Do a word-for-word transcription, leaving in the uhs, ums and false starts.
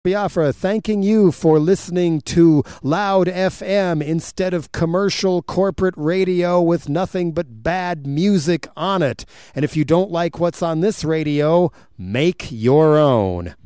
Biafra, thanking you for listening to Loud F M instead of commercial corporate radio with nothing but bad music on it. And if you don't like what's on this radio, make your own.